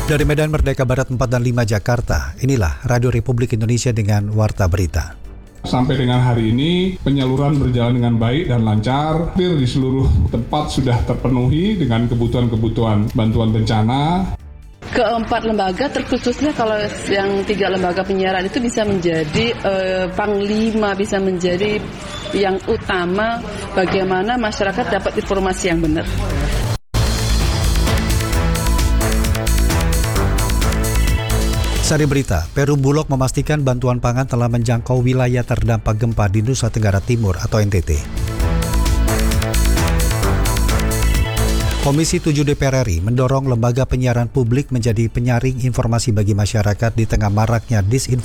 Dari Medan Merdeka Barat 4 dan 5 Jakarta, inilah Radio Republik Indonesia dengan Warta Berita. Sampai dengan hari ini, penyaluran berjalan dengan baik dan lancar. Hampir di seluruh tempat sudah terpenuhi dengan kebutuhan-kebutuhan bantuan bencana. Keempat lembaga, terkhususnya kalau yang 3 lembaga penyiaran itu bisa menjadi panglima, bisa menjadi yang utama bagaimana masyarakat dapat informasi yang benar. Sari Berita, Perum Bulog memastikan bantuan pangan telah menjangkau wilayah terdampak gempa di Nusa Tenggara Timur atau NTT. Komisi 7 DPR RI mendorong lembaga penyiaran publik menjadi penyaring informasi bagi masyarakat di tengah maraknya disinformasi